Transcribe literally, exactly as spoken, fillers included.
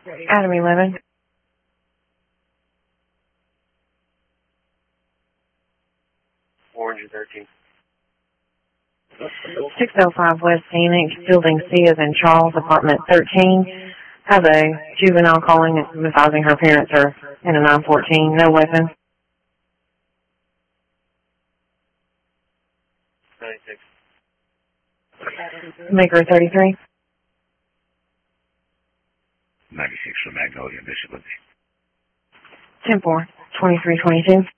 Adam eleven. Orange thirteen. six oh five West Phoenix, Building C as in Charles, Apartment thirteen. Have a juvenile calling and advising her parents are in a nine fourteen, no weapon. ninety-six. Maker thirty-three. ninety-six for Magnolia, Bishop. ten four, twenty-three twenty-two.